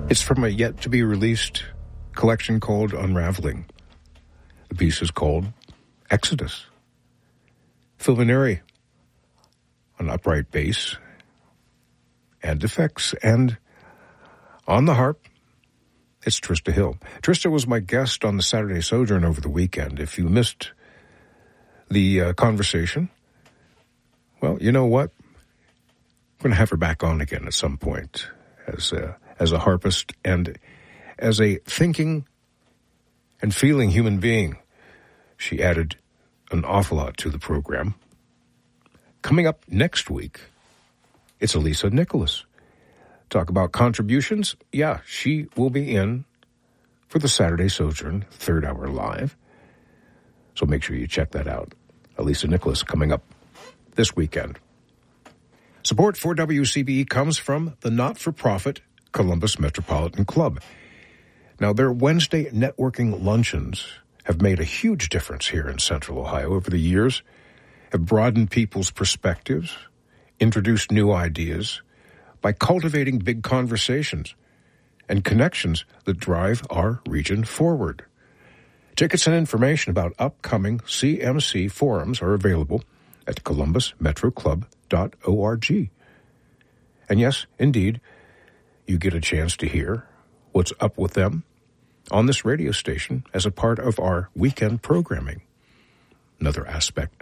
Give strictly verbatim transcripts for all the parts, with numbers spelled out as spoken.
It's from a yet-to-be-released collection called Unraveling. The piece is called Exodus. Phil Veneri on upright bass and effects, and on the harp, it's Trista Hill. Trista was my guest on the Saturday Sojourn over the weekend. If you missed the uh, conversation, well, you know what? I'm going to have her back on again at some point as a, as a harpist and as a thinking and feeling human being. She added an awful lot to the program. Coming up next week, it's Elisa Nicholas. Talk about contributions. Yeah, she will be in for the Saturday Sojourn third hour live. So make sure you check that out. Elisa Nicholas coming up this weekend. Support for W C B E comes from the not-for-profit Columbus Metropolitan Club. Now, their Wednesday networking luncheons have made a huge difference here in Central Ohio over the years, have broadened people's perspectives, introduced new ideas by cultivating big conversations and connections that drive our region forward. Tickets and information about upcoming C M C forums are available at columbus metro club dot org. And yes, indeed, you get a chance to hear what's up with them on this radio station as a part of our weekend programming. Another aspect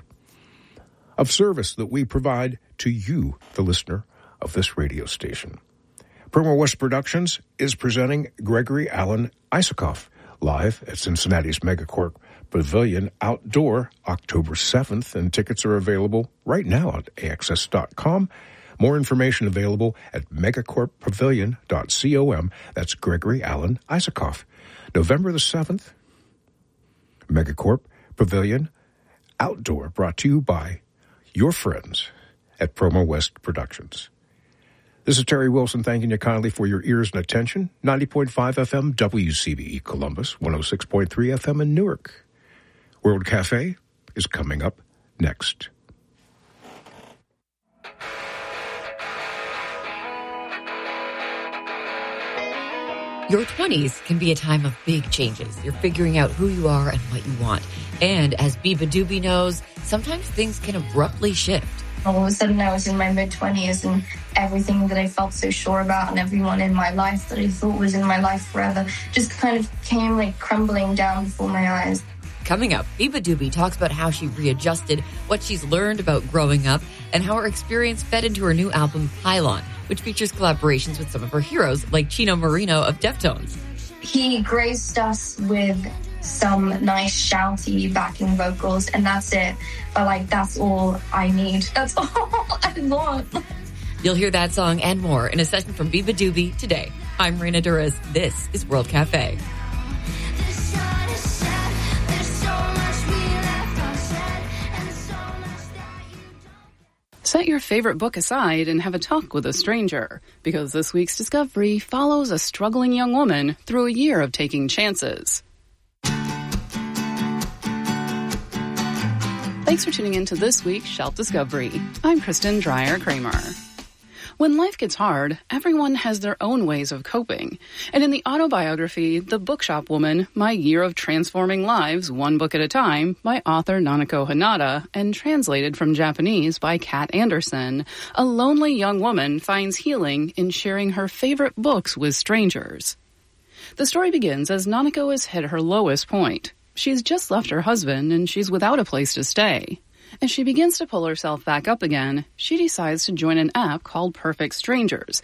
of service that we provide to you, the listener of this radio station. Promo West Productions is presenting Gregory Alan Isakoff live at Cincinnati's Megacorp Pavilion Outdoor October seventh, and tickets are available right now at A X S dot com. More information available at megacorp pavilion dot com. That's Gregory Alan Isakoff. November the seventh, Megacorp Pavilion Outdoor, brought to you by your friends at Promo West Productions. This is Terry Wilson thanking you kindly for your ears and attention. ninety point five F M W C B E Columbus, one oh six point three F M in Newark. World Cafe is coming up next. Your twenties can be a time of big changes. You're figuring out who you are and what you want. And as Biba Doobie knows, sometimes things can abruptly shift. All of a sudden I was in my mid-twenties and everything that I felt so sure about and everyone in my life that I thought was in my life forever just kind of came like crumbling down before my eyes. Coming up, Biba Doobie talks about how she readjusted, what she's learned about growing up, and how her experience fed into her new album, Pylon, which features collaborations with some of her heroes like Chino Marino of Deftones. He graced us with some nice shouty backing vocals, and that's it. But like, that's all I need. That's all I want. You'll hear that song and more in a session from Biba Doobie today. I'm Raina Duras. This is World Cafe. Set your favorite book aside and have a talk with a stranger, because this week's Discovery follows a struggling young woman through a year of taking chances. Thanks for tuning in to this week's Shelf Discovery. I'm Kristen Dreyer-Kramer. When life gets hard, everyone has their own ways of coping. And in the autobiography, The Bookshop Woman, My Year of Transforming Lives, One Book at a Time, by author Nanako Hanada, and translated from Japanese by Kat Anderson, a lonely young woman finds healing in sharing her favorite books with strangers. The story begins as Nanako has hit her lowest point. She's just left her husband, and she's without a place to stay. As she begins to pull herself back up again, she decides to join an app called Perfect Strangers